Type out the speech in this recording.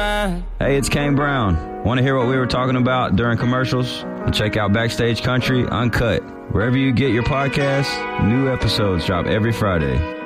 mine. Hey, it's Kane Brown. Want to hear what we were talking about during commercials? Check out Backstage Country Uncut. Wherever you get your podcasts, new episodes drop every Friday.